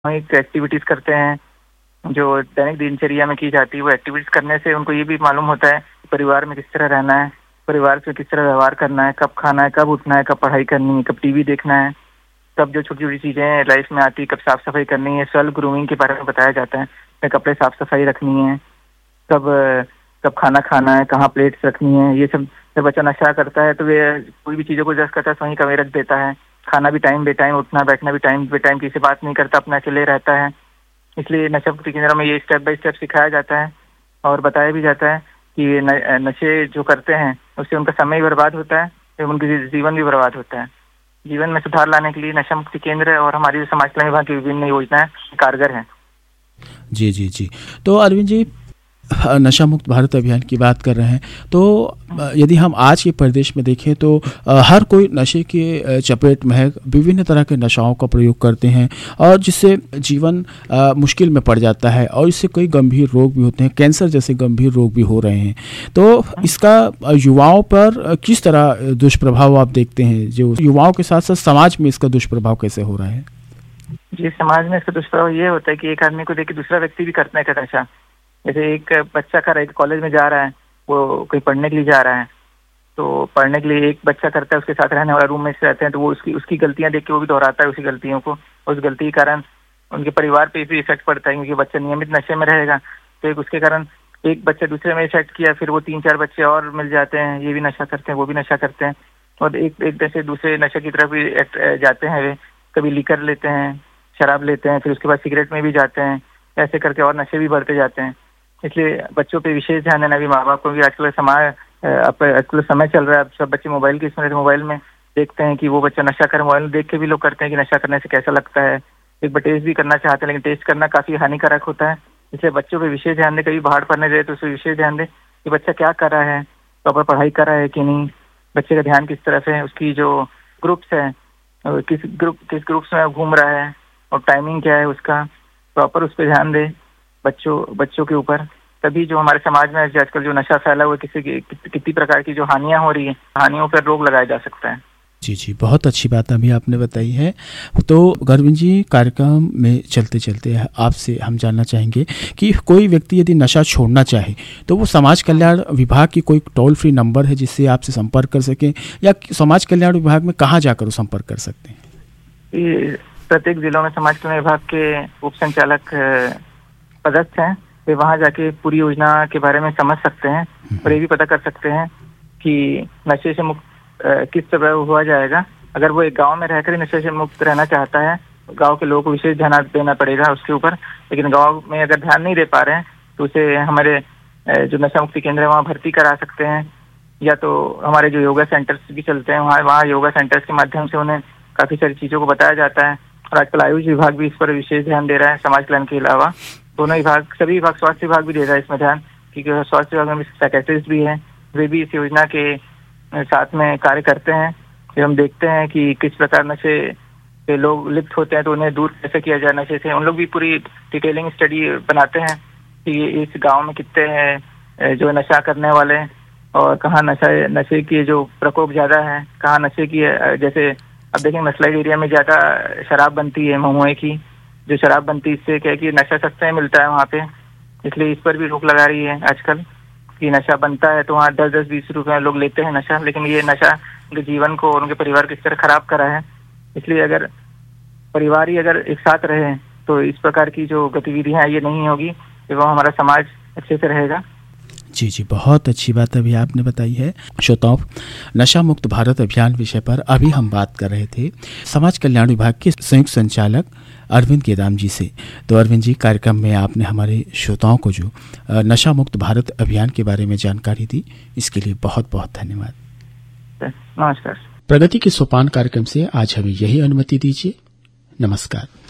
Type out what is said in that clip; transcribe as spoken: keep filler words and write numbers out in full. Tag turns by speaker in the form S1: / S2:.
S1: एक एक्टिविटीज़ करते हैं जो दैनिक दिनचर्या में की जाती है। वो एक्टिविटीज़ करने से उनको ये भी मालूम होता है परिवार में किस तरह रहना है, परिवार से किस तरह व्यवहार करना है, कब खाना है, कब उठना है, कब पढ़ाई करनी है, कब टीवी देखना है, कब जो छोटी-छोटी चीज़ें लाइफ में आती है, कब साफ सफाई करनी है, सेल्फ ग्रूमिंग के बारे में बताया जाता है, कपड़े साफ सफाई रखनी है, कब कब खाना खाना है, कहाँ प्लेट्स रखनी है। ये सब जब बच्चा नशा करता है तो वे कोई भी चीज़ों को जस्ट करता है वहीं कहीं रख देता है। खाना भी टाइम बे टाइम, उठना बैठना भी टाइम बे टाइम, किसी से बात नहीं करता, अपना अकेले रहता है। इसलिए नशा मुक्ति केंद्र में ये स्टेप बाय स्टेप सिखाया जाता है और बताया भी जाता है कि नशे जो करते हैं उससे उनका समय भी बर्बाद होता है एवं उनकी जीवन भी बर्बाद होता है। जीवन में सुधार लाने के लिए नशा मुक्ति केंद्र और हमारी समाज कल्याण विभाग की विभिन्न योजनाएं कारगर हैं।
S2: जी जी जी तो अरविंद जी, नशा मुक्त भारत अभियान की बात कर रहे हैं तो यदि हम आज के परिदेश में देखें तो हर कोई नशे के चपेट में है, विभिन्न तरह के नशाओं का प्रयोग करते हैं और जिससे जीवन मुश्किल में पड़ जाता है और इससे कई गंभीर रोग भी होते हैं, कैंसर जैसे गंभीर रोग भी हो रहे हैं। तो इसका युवाओं पर किस तरह दुष्प्रभाव आप देखते हैं, जो युवाओं के साथ साथ समाज में इसका दुष्प्रभाव कैसे हो रहा है?
S1: जी, समाज में इसका दुष्प्रभाव ये होता है कि एक आदमी को देख के दूसरा व्यक्ति भी करता है नशा। जैसे एक बच्चा कर रहा है, कॉलेज में जा रहा है, वो कहीं पढ़ने के लिए जा रहा है, तो पढ़ने के लिए एक बच्चा करता है, उसके साथ रहने वाला रूम में से रहते हैं, तो वो उसकी उसकी गलतियां देख के वो भी दोहराता है उसी गलतियों को। उस गलती के कारण उनके परिवार पे भी इफेक्ट पड़ता है क्योंकि बच्चा नियमित नशे में रहेगा तो एक उसके कारण एक बच्चे दूसरे में इफेक्ट किया, फिर वो तीन चार बच्चे और मिल जाते हैं, ये भी नशा करते हैं, वो भी नशा करते हैं और एक एक जैसे दूसरे नशे की तरफ भी जाते हैं। वे कभी लीकर लेते हैं, शराब लेते हैं, फिर उसके बाद सिगरेट में भी जाते हैं, ऐसे करके और नशे भी बढ़ते जाते हैं। इसलिए बच्चों पे विशेष ध्यान देना भी माँ बाप को भी। आजकल समाज आजकल समय चल रहा है, अब सब बच्चे मोबाइल की इसमें मोबाइल में देखते हैं कि वो बच्चा नशा कर, मोबाइल में देख के भी लोग करते हैं कि नशा करने से कैसा लगता है। एक बार टेस्ट भी करना चाहते हैं लेकिन टेस्ट करना काफ़ी हानिकारक होता है। इसलिए बच्चों पे विशेष ध्यान दें, कभी बाहर पढ़ने जाए तो उस पर विशेष ध्यान दें कि बच्चा क्या कर रहा है, प्रॉपर पढ़ाई कर रहा है कि नहीं, बच्चे का ध्यान किस तरफ है, उसकी जो ग्रुप्स है किस ग्रुप किस ग्रुप्स में घूम रहा है और टाइमिंग क्या है उसका, प्रॉपर उस पर ध्यान दे बच्चों बच्चों के ऊपर। तभी जो हमारे समाज में आजकल जो नशा फैला हुआ है, किसी की कितनी प्रकार की जो हानियां हो रही है, हानियों पर रोक लगाया जा सकता है।
S2: जी जी बहुत अच्छी बात अभी आपने बताई है। तो अरविंद जी, कार्यक्रम में चलते चलते आपसे हम जानना चाहेंगे कि कोई व्यक्ति यदि नशा छोड़ना चाहे तो वो समाज कल्याण विभाग की कोई टोल फ्री नंबर है जिससे आपसे संपर्क कर सकें, या समाज कल्याण विभाग में कहाँ जाकर वो संपर्क कर सकते हैं?
S1: प्रत्येक जिलों में समाज कल्याण विभाग के उप संचालक पदस्थ हैं, वे वहाँ जाके पूरी योजना के बारे में समझ सकते हैं और ये भी पता कर सकते हैं कि नशे से मुक्त किस तरह हुआ जाएगा। अगर वो एक गांव में रहकर नशे से मुक्त रहना चाहता है, गांव के लोगों को विशेष ध्यान देना पड़ेगा उसके ऊपर, लेकिन गांव में अगर ध्यान नहीं दे पा रहे हैं तो उसे हमारे जो नशा मुक्ति केंद्र है वहाँ भर्ती करा सकते हैं, या तो हमारे जो योगा सेंटर्स भी चलते हैं वहाँ वहाँ योगा सेंटर्स के माध्यम से उन्हें काफ़ी सारी चीज़ों को बताया जाता है। और आजकल आयुष विभाग भी इस पर विशेष ध्यान दे रहा है, समाज कल्याण के अलावा दोनों विभाग, सभी विभाग, स्वास्थ्य विभाग भी दे रहा है इसमें ध्यान, क्योंकि स्वास्थ्य विभाग में साइकियाट्रिस्ट भी है, वे भी इस योजना के साथ में कार्य करते हैं। फिर हम देखते हैं कि किस प्रकार नशे से लोग लिप्त होते हैं तो उन्हें दूर कैसे किया जाए नशे से। उन लोग भी पूरी डिटेलिंग स्टडी बनाते हैं कि इस गांव में कितने हैं जो नशा करने वाले और कहाँ नशा नशे की जो प्रकोप ज़्यादा है, कहाँ नशे की, जैसे अब देखें नस्लाई एरिया में ज़्यादा शराब बनती है, महुए की जो शराब बनती है, इससे क्या है कि नशा सस्ते में मिलता है वहाँ पे, इसलिए इस पर भी रोक लगा रही है आजकल कि नशा बनता है तो वहाँ दस दस बीस रुपये लोग लेते हैं नशा, लेकिन ये नशा उनके जीवन को और उनके परिवार को इस तरह खराब करा है। इसलिए अगर परिवार ही अगर एक साथ रहे तो इस प्रकार की जो गतिविधियाँ ये नहीं होगी एवं हमारा समाज अच्छे से रहेगा।
S2: जी जी बहुत अच्छी बात अभी आपने बताई है। श्रोताओं, नशा मुक्त भारत अभियान विषय पर अभी हम बात कर रहे थे समाज कल्याण विभाग के संयुक्त संचालक अरविंद केदाम जी से। तो अरविंद जी, कार्यक्रम में आपने हमारे श्रोताओं को जो नशा मुक्त भारत अभियान के बारे में जानकारी दी, इसके लिए बहुत बहुत धन्यवाद।
S1: नमस्कार।
S2: प्रगति के सोपान कार्यक्रम से आज हमें यही अनुमति दीजिए। नमस्कार।